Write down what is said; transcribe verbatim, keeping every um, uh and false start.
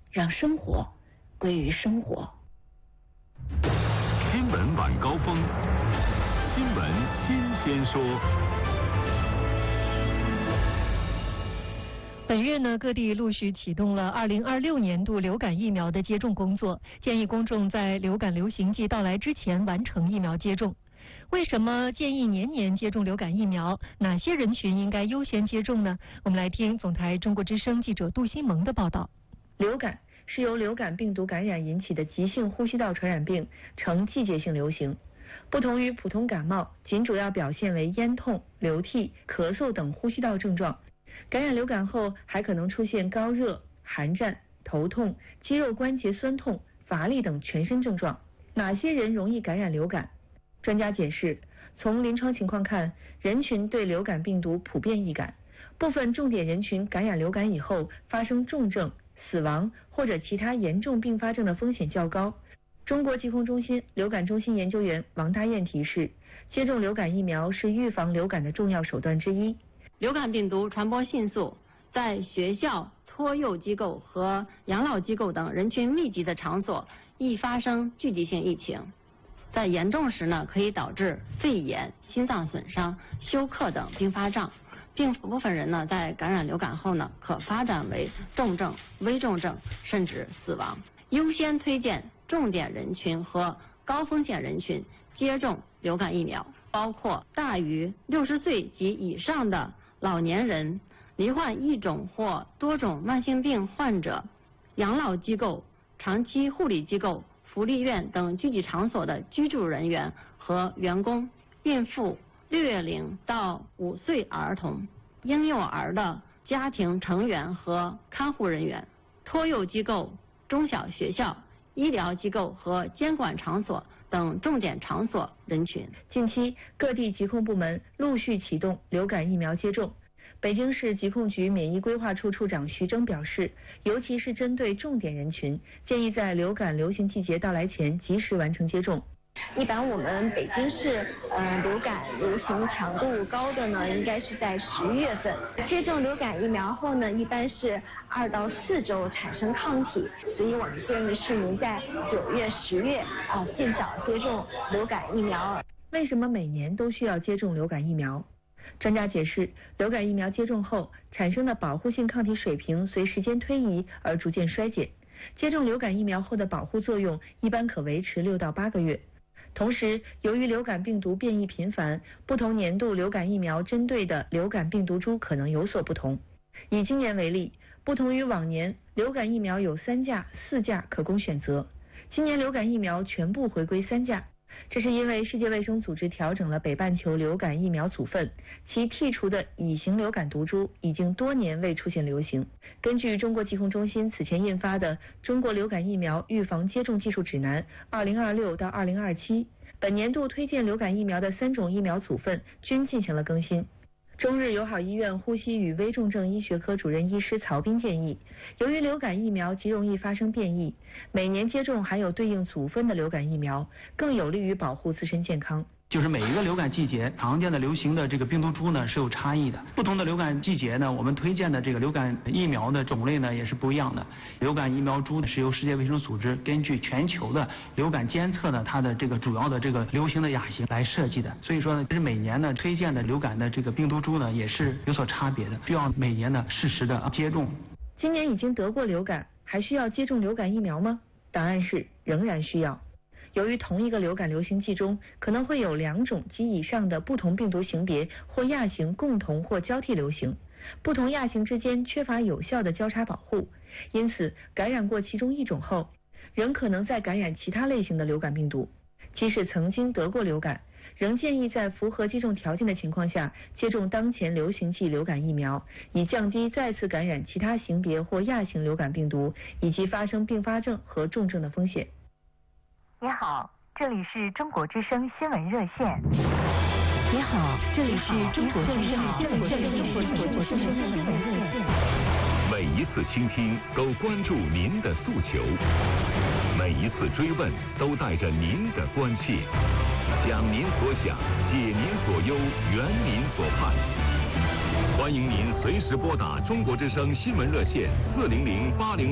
让生活归于生活。 新闻晚高峰，新闻新鲜说。 本月呢，各地陆续启动了二零二六年度流感疫苗的接种工作，建议公众在流感流行季到来之前完成疫苗接种。为什么建议年年接种流感疫苗？哪些人群应该优先接种呢？我们来听总台中国之声记者杜新萌的报道。 流感是由流感病毒感染引起的急性呼吸道传染病，呈季节性流行。不同于普通感冒，仅主要表现为咽痛、流涕、咳嗽等呼吸道症状。感染流感后还可能出现高热、寒战、头痛、肌肉关节酸痛、乏力等全身症状。哪些人容易感染流感？专家解释，从临床情况看，人群对流感病毒普遍易感，部分重点人群感染流感以后发生重症、死亡或者其他严重并发症的风险较高。中国疾控中心流感中心研究员王大雁提示，接种流感疫苗是预防流感的重要手段之一。 流感病毒传播迅速，在学校、托幼机构和养老机构等人群密集的场所易发生聚集性疫情，在严重时呢，可以导致肺炎、心脏损伤、休克等并发症，并部分人呢，在感染流感后呢，可发展为重症、危重症，甚至死亡。优先推荐重点人群和高风险人群接种流感疫苗，包括大于六十岁及以上的老年人、罹患一种或多种慢性病患者、养老机构、长期护理机构、福利院等聚集场所的居住人员和员工、孕妇、六月龄到五岁儿童、婴幼儿的家庭成员和看护人员、托幼机构、中小学校、医疗机构和监管场所等重点场所人群。 近期，各地疾控部门陆续启动流感疫苗接种。北京市疾控局免疫规划处处长徐峥表示，尤其是针对重点人群，建议在流感流行季节到来前及时完成接种。 一般我们北京市呃流感流行强度高的呢，应该是在十月份。接种流感疫苗后呢，一般是二到四周产生抗体，所以我们建议市民在九月、十月啊尽早接种流感疫苗。 为什么每年都需要接种流感疫苗？专家解释，流感疫苗接种后产生的保护性抗体水平随时间推移而逐渐衰减，接种流感疫苗后的保护作用一般可维持六到八个月。同时，由于流感病毒变异频繁，不同年度流感疫苗针对的流感病毒株可能有所不同。以今年为例，不同于往年，流感疫苗有三价、四价可供选择，今年流感疫苗全部回归三价。这是因为世界卫生组织调整了北半球流感疫苗组分，其剔除的乙型流感毒株已经多年未出现流行。根据中国疾控中心此前印发的《中国流感疫苗预防接种技术指南（二零二六到二零二七）》，本年度推荐流感疫苗的三种疫苗组分均进行了更新。中日友好医院呼吸与危重症医学科主任医师曹斌建议，由于流感疫苗极容易发生变异，每年接种含有对应组分的流感疫苗，更有利于保护自身健康。 就是每一个流感季节常见的流行的这个病毒株呢是有差异的，不同的流感季节呢，我们推荐的这个流感疫苗的种类呢也是不一样的。流感疫苗株是由世界卫生组织根据全球的流感监测呢，它的这个主要的这个流行的亚型来设计的。所以说呢，其实每年呢推荐的流感的这个病毒株呢也是有所差别的，需要每年呢适时的接种。 今年已经得过流感，还需要接种流感疫苗吗？答案是仍然需要。由于同一个流感流行季中可能会有两种及以上的不同病毒型别或亚型共同或交替流行，不同亚型之间缺乏有效的交叉保护，因此感染过其中一种后，仍可能再感染其他类型的流感病毒。即使曾经得过流感，仍建议在符合接种条件的情况下接种当前流行季流感疫苗，以降低再次感染其他型别或亚型流感病毒以及发生并发症和重症的风险。 你好，这里是中国之声新闻热线。 你好，这里是中国之声新闻热线。 每一次倾听都关注您的诉求，每一次追问都带着您的关切，想您所想，解您所忧，圆您所盼。欢迎您随时拨打中国之声新闻热线四零零八零。